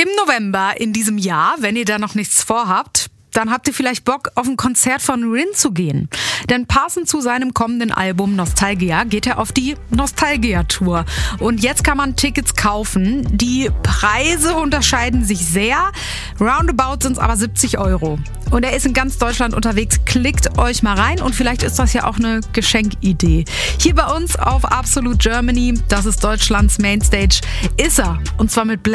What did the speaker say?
Im November in diesem Jahr, wenn ihr da noch nichts vorhabt, dann habt ihr vielleicht Bock, auf ein Konzert von Rin zu gehen. Denn passend zu seinem kommenden Album Nostalgia geht er auf die Nostalgia-Tour. Und jetzt kann man Tickets kaufen. Die Preise unterscheiden sich sehr. Roundabout sind es aber 70 €. Und er ist in ganz Deutschland unterwegs. Klickt euch mal rein und vielleicht ist das ja auch eine Geschenkidee. Hier bei uns auf Absolute Germany, das ist Deutschlands Mainstage, ist er. Und zwar mit